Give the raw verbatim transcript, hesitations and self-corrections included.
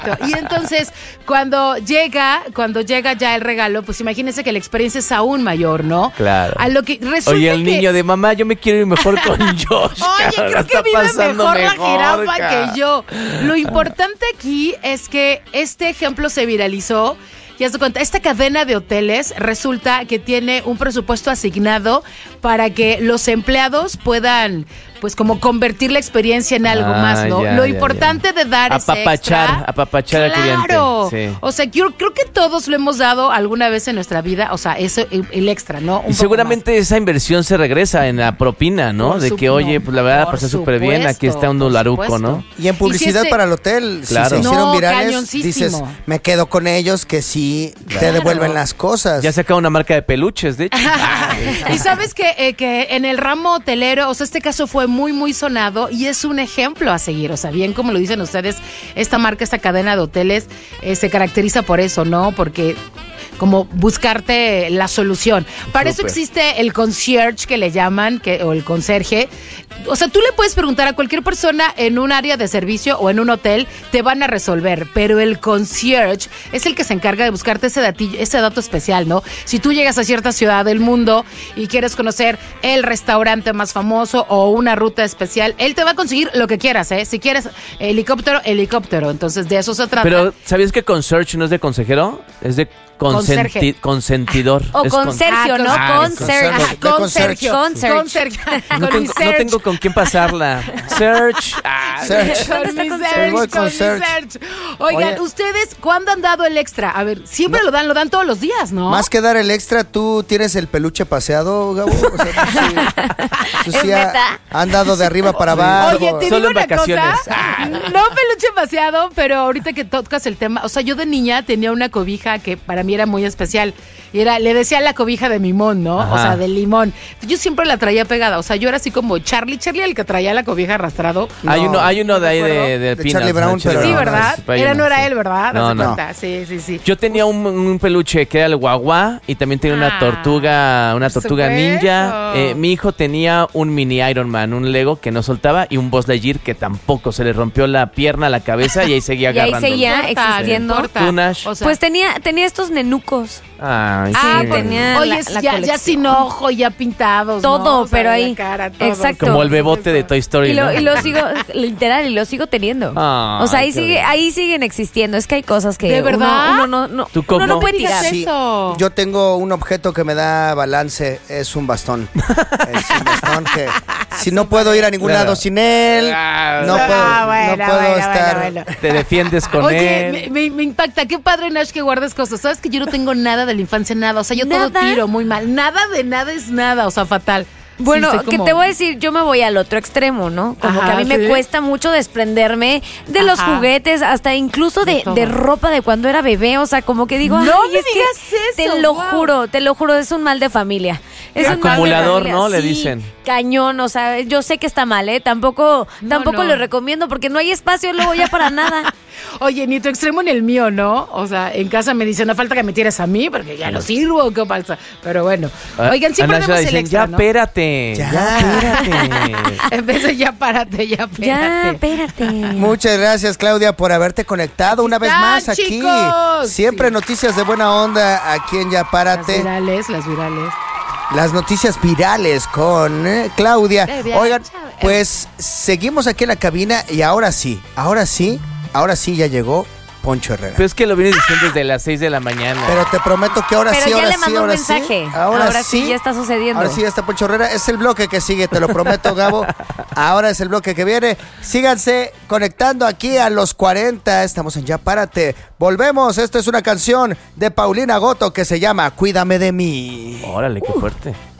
Y entonces, cuando llega, cuando llega ya el regalo, pues imagínense que la experiencia es aún mayor, ¿no? Claro. A lo que resulta Oye, el que... niño de mamá, yo me quiero ir mejor con Josh. Oye, cabrón, creo que está vive pasando mejor, la mejor, jirafa cabrón. que yo. Lo importante aquí es que este ejemplo se viralizó. Y haz de cuenta, esta cadena de hoteles resulta que tiene un presupuesto asignado para que los empleados puedan, pues, como convertir la experiencia en algo Ah, más, ¿no? ya, Lo ya, importante ya. de dar ese Apapachar, extra, apapachar al cliente. claro. Sí. O sea, yo creo que todos lo hemos dado alguna vez en nuestra vida, o sea, eso, el, el extra, ¿no? Un Y poco seguramente esa inversión se regresa en la propina, ¿no? Por de su- que, oye, no, pues la verdad por pasé súper bien, aquí está un supuesto, dolaruco, por ¿no? Y en publicidad Y si ese- para el hotel, Claro. si se hicieron No, virales, cañoncísimo. dices, me quedo con ellos que sí te Claro. devuelven las cosas. Ya saca una marca de peluches, de hecho. Y sabes que, eh, que en el ramo hotelero, o sea, este caso fue muy, muy sonado y es un ejemplo a seguir. O sea, bien como lo dicen ustedes, esta marca, esta cadena de hoteles eh, se caracteriza por eso, ¿no? Porque como buscarte la solución. Para eso Súper. existe el concierge que le llaman, que, o el conserje. O sea, tú le puedes preguntar a cualquier persona en un área de servicio o en un hotel, te van a resolver, pero el concierge es el que se encarga de buscarte ese datillo, ese dato especial, ¿no? Si tú llegas a cierta ciudad del mundo y quieres conocer el restaurante más famoso o una ruta especial, él te va a conseguir lo que quieras, ¿eh? Si quieres helicóptero, helicóptero. Entonces, de eso se trata. Pero, ¿sabías que concierge no es de consejero? Es de consenti- Conserje. consentidor. O Es con con- Sergio, ¿no? Ah, Con con Sergio. Sergio. Con Con Sergio. Con Sergio. Con Sergio. No Con mi tengo, no Sergio. tengo con quién pasarla. Search. Ah, Search. Con ¿Dónde mi está con Serge, Serge? Voy con con mi Serge. Serge. Oigan, Oye. ¿ustedes cuándo han dado el extra? A ver, siempre lo dan, lo dan todos los días, ¿no? Más que dar el extra, ¿tú tienes el peluche paseado, Gabo? O sea, tú sí, tú ¿Es sí ha- neta? han dado de arriba para abajo. Oye, te Solo digo en una vacaciones. cosa, no peluche paseado, pero ahorita que tocas el tema, o sea, yo de niña tenía una cobija que para mí era muy especial. Y era, le decía la cobija de mimón, ¿no? Ajá. O sea, de limón. Yo siempre la traía pegada, o sea, yo era así como Charlie, Charlie el que traía la cobija arrastrado. Hay uno, hay uno de ahí recuerdo. de, de, De Peanuts, Charlie Brown, ¿no? Charlie pero Sí, no, Brown. ¿verdad? Hay Era, uno, no era sí. él, ¿verdad? No, ¿Haz de no. cuenta? Sí, sí, sí. Yo tenía un, un peluche que era el guagua y también tenía una Ah, tortuga, una por tortuga supuesto. ninja. Eh, mi hijo tenía un mini Iron Man, un Lego que no soltaba y un Buzz Lightyear que tampoco se le rompió la pierna, la cabeza y ahí seguía Y ahí agarrando. seguía No importa, existiendo. no importa. Tú, Nash. O sea, Pues tenía, tenía estos nenucos. Ay, Ah, sí. tenía oye, la- es la ya, ya colección. sin ojo, ya pintados. Todo, ¿no? O sea, pero la ahí. cara, todo. Exacto. Como el bebote de Toy Story, Y lo, ¿no? y lo sigo, literal, y lo sigo teniendo. Ay, o sea, ahí qué sigue, bien. ahí siguen existiendo. Es que hay cosas que ¿De uno- verdad? uno, no, no, ¿Tú, uno no Coco? puede digas tirar. eso. eso. Yo tengo un objeto que me da balance, es un bastón. Es un bastón que si no puedo ir a ningún Claro. lado sin él, Ah, no puedo, Ah, bueno, no puedo bueno, estar. bueno, bueno. Te defiendes con Oye, él. me, me- me impacta. Qué padre, Nash, que guardes cosas. Sabes que yo no tengo nada de la infancia, nada. O sea, yo todo ¿Nada? tiro muy mal. Nada de nada es nada. O sea, fatal. Bueno, Sí, soy que como- te voy a decir, yo me voy al otro extremo, ¿no? Como Ajá, que a mí me ¿sí? cuesta mucho desprenderme de los Ajá. juguetes, hasta incluso De de, todo. de ropa de cuando era bebé. O sea, como que digo, No ay, me es que digas eso, te lo wow. juro, te lo juro, es un mal de familia. Es un mal de Acumulador, familia, ¿no? Le sí, dicen. Cañón, o sea, yo sé que está mal, ¿eh? Tampoco, No, tampoco no. lo recomiendo porque no hay espacio luego ya para nada. Oye, ni tu extremo ni el mío, ¿no? O sea, en casa me dicen, no falta que me tires a mí porque ya no sirvo, qué pasa. Pero bueno. Oigan, siempre A Nash le vemos el dicen, extra, ya ¿no? espérate, Ya. ya, espérate. En vez de ya párate, ya Ya, espérate. espérate. Muchas gracias, Claudia, por haberte conectado una vez están, más aquí. chicos. Siempre Sí. noticias de buena onda aquí en Ya Las Párate. virales, las virales. Las noticias virales con eh, Claudia. Eh, bien, Oigan, chao. pues seguimos aquí en la cabina y ahora sí, ahora sí, ahora sí ya llegó Poncho Herrera. Pero es que lo vienes diciendo desde las seis de la mañana. Pero te prometo que ahora Pero sí, ya ahora le sí, mandó un ahora mensaje. sí. Ahora, Ahora sí ya está sucediendo. Ahora sí ya está Poncho Herrera. Es el bloque que sigue, te lo prometo, Gabo. Ahora es el bloque que viene. Síganse conectando aquí a los cuarenta. Estamos en Ya Párate. Volvemos. Esto es una canción de Paulina Goto que se llama Cuídame de mí. Órale, qué fuerte.